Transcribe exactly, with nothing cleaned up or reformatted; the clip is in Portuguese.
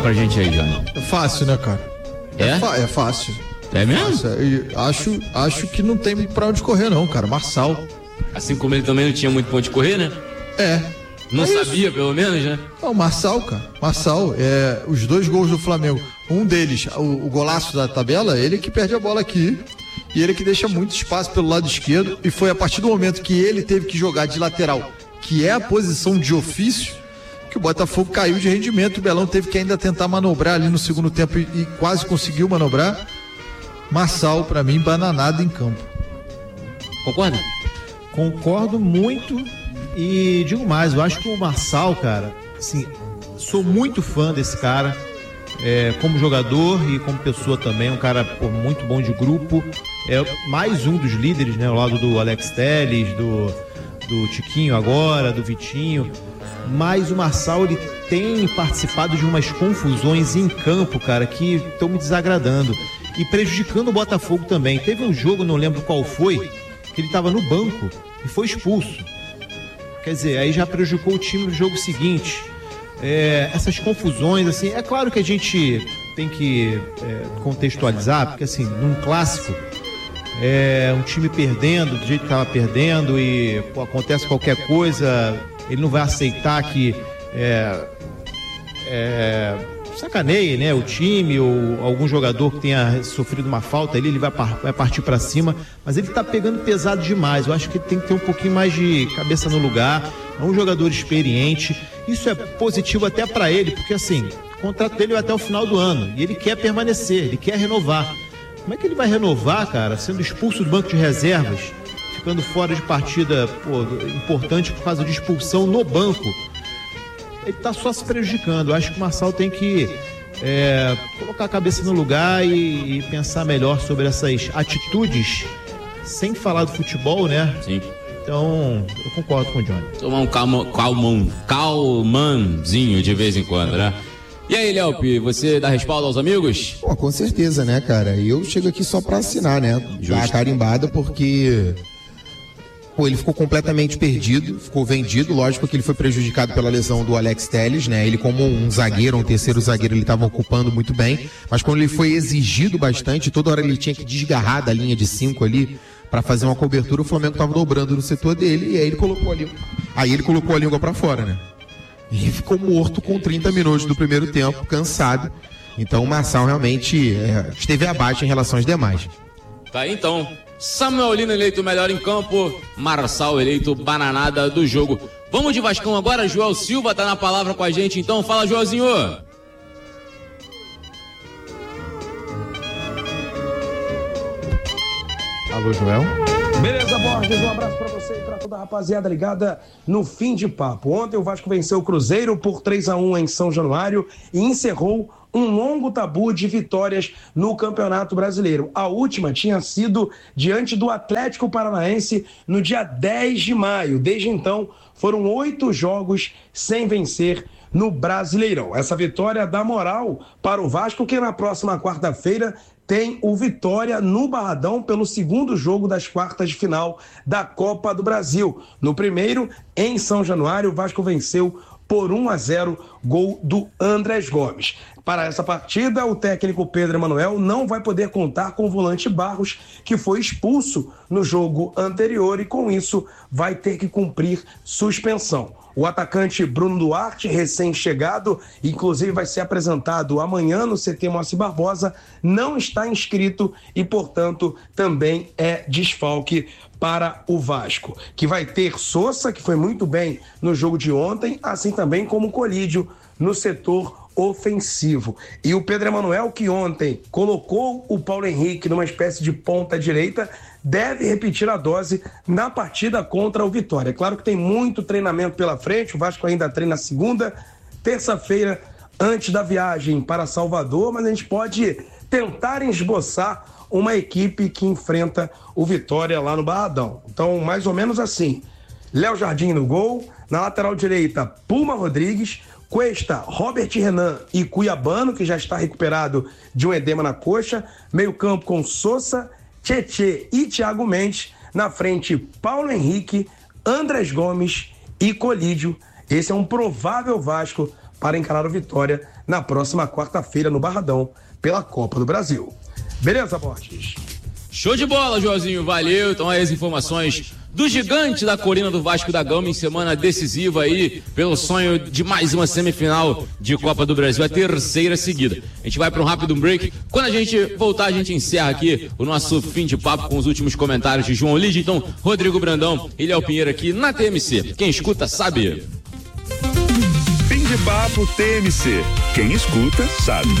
pra gente aí, Johnny. É fácil, né, cara? É? É, fa- é fácil. É mesmo? Fácil. E acho, acho que não tem pra onde correr, não, cara. Marçal. Assim como ele também não tinha muito ponto de correr, né? É. Não É sabia, isso. pelo menos, né? Não, Marçal, cara. Marçal, é, os dois gols do Flamengo. Um deles, o, o golaço da tabela, ele que perde a bola aqui. E ele que deixa muito espaço pelo lado esquerdo. E foi a partir do momento que ele teve que jogar de lateral, que é a posição de ofício, que o Botafogo caiu de rendimento. O Belão teve que ainda tentar manobrar ali no segundo tempo e, e quase conseguiu manobrar. Marçal, pra mim, bananado em campo. Concorda? Concordo muito e digo mais, eu acho que o Marçal, cara, assim, sou muito fã desse cara, é, como jogador e como pessoa também, um cara pô, muito bom de grupo, é mais um dos líderes, né, ao lado do Alex Telles, do, do Tiquinho agora, do Vitinho, mas o Marçal, ele tem participado de umas confusões em campo, cara, que estão me desagradando e prejudicando o Botafogo também. Teve um jogo, não lembro qual foi, que ele estava no banco e foi expulso. Quer dizer, aí já prejudicou o time no jogo seguinte. É, essas confusões, assim, é claro que a gente tem que é, contextualizar, porque assim, num clássico, é, um time perdendo, do jeito que estava perdendo e pô, acontece qualquer coisa, ele não vai aceitar que é, é, sacaneie, né, o time ou algum jogador que tenha sofrido uma falta ali, ele vai, par- vai partir para cima, mas ele tá pegando pesado demais. Eu acho que ele tem que ter um pouquinho mais de cabeça no lugar. É um jogador experiente, isso é positivo até para ele, porque assim, o contrato dele vai até o final do ano e ele quer permanecer, ele quer renovar. Como é que ele vai renovar, cara, sendo expulso do banco de reservas, ficando fora de partida, pô, importante por causa de expulsão no banco? Ele tá só se prejudicando. Eu acho que o Marçal tem que é, colocar a cabeça no lugar e, e pensar melhor sobre essas atitudes, sem falar do futebol, né? Sim. Então, eu concordo com o Johnny. Tomar um calma, calmão, calmanzinho de vez em quando, né? E aí, Léo, você dá respaldo aos amigos? Pô, com certeza, né, cara? Eu chego aqui só pra assinar, né? Dar a carimbada, porque... Pô, ele ficou completamente perdido, ficou vendido, lógico que ele foi prejudicado pela lesão do Alex Telles, né? Ele como um zagueiro, um terceiro zagueiro, ele estava ocupando muito bem, mas quando ele foi exigido bastante, toda hora ele tinha que desgarrar da linha de cinco ali para fazer uma cobertura, o Flamengo estava dobrando no setor dele e aí ele colocou a língua, aí ele colocou a língua para fora, né? E ficou morto com trinta minutos do primeiro tempo, cansado. Então o Marçal realmente é, esteve abaixo em relação aos demais. Tá aí então. Samuel Lino eleito melhor em campo, Marçal eleito bananada do jogo. Vamos de Vascão agora, Joel Silva tá na palavra com a gente, então fala, Joelzinho. Alô, Joel. Beleza, Borges, um abraço pra você e pra toda a rapaziada ligada no Fim de Papo. Ontem o Vasco venceu o Cruzeiro por três a um em São Januário e encerrou um longo tabu de vitórias no Campeonato Brasileiro. A última tinha sido diante do Atlético Paranaense no dia dez de maio. Desde então, foram oito jogos sem vencer no Brasileirão. Essa vitória dá moral para o Vasco, que na próxima quarta-feira tem o Vitória no Barradão pelo segundo jogo das quartas de final da Copa do Brasil. No primeiro, em São Januário, o Vasco venceu por um a zero, gol do Andrés Gomes. Para essa partida, o técnico Pedro Emanuel não vai poder contar com o volante Barros, que foi expulso no jogo anterior e, com isso, vai ter que cumprir suspensão. O atacante Bruno Duarte, recém-chegado, inclusive vai ser apresentado amanhã no C T Moacir Barbosa, não está inscrito e, portanto, também é desfalque para o Vasco, que vai ter Sousa, que foi muito bem no jogo de ontem, assim também como Colídio no setor ofensivo. E o Pedro Emanuel, que ontem colocou o Paulo Henrique numa espécie de ponta direita, deve repetir a dose na partida contra o Vitória. É claro que tem muito treinamento pela frente, o Vasco ainda treina segunda, terça-feira, antes da viagem para Salvador, mas a gente pode tentar esboçar uma equipe que enfrenta o Vitória lá no Barradão. Então, mais ou menos assim: Léo Jardim no gol, na lateral direita, Puma Rodrigues, Cuesta, Robert Renan e Cuiabano, que já está recuperado de um edema na coxa, meio campo com Sousa, Tietê e Thiago Mendes, na frente Paulo Henrique, Andrés Gomes e Colídio. Esse é um provável Vasco para encarar o Vitória na próxima quarta-feira no Barradão pela Copa do Brasil. Beleza, Borges? Show de bola, Joãozinho, valeu. Então aí as informações do gigante da colina do Vasco da Gama em semana decisiva aí, pelo sonho de mais uma semifinal de Copa do Brasil, a terceira seguida. A gente vai para um rápido break. Quando a gente voltar, a gente encerra aqui o nosso fim de papo com os últimos comentários de João Lige, então Rodrigo Brandão e Léo Pinheiro aqui na T M C. Quem escuta sabe. Fim de papo T M C. Quem escuta sabe.